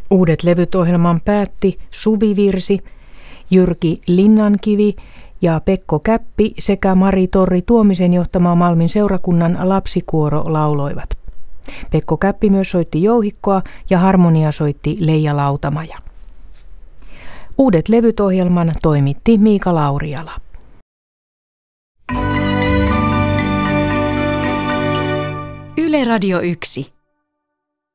Uudet levyt -ohjelman päätti Suvi Virsi, Jyrki Linnankivi ja Pekko Käppi sekä Mari Torri Tuomisen johtama Malmin seurakunnan lapsikuoro lauloivat. Pekko Käppi myös soitti jouhikkoa ja harmonia soitti Leija Lautamaja. Uudet levyt -ohjelman toimitti Miika Lauriala. Yle Radio 1.